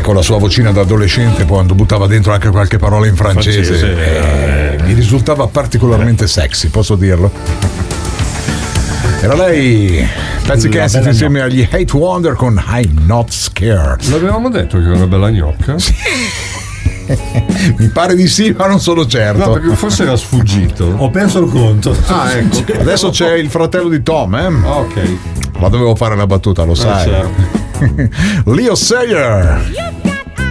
con la sua vocina da adolescente, quando buttava dentro anche qualche parola in francese, mi risultava particolarmente sexy, posso dirlo? Era lei, Patsy Cassidy insieme agli Hate Wonder con I'm Not Scared. L'avevamo detto che era una bella gnocca? Sì. Mi pare di sì, ma non sono certo. No, perché forse era sfuggito. Ho perso il conto. Ecco. Adesso c'è il fratello di Tom, Ok. Ma dovevo fare la battuta, lo sai. Certo. Leo Sayer.